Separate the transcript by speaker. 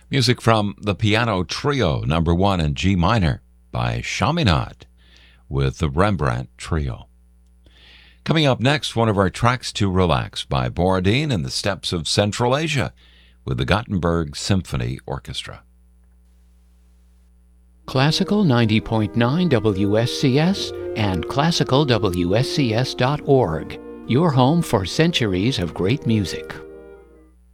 Speaker 1: Music from the Piano Trio, number 1 in G minor by Chaminade with the Rembrandt Trio. Coming up next, one of our tracks to relax by Borodin and the Steppes of Central Asia with the Gothenburg Symphony Orchestra.
Speaker 2: Classical 90.9 WSCS and classicalwscs.org, your home for centuries of great music.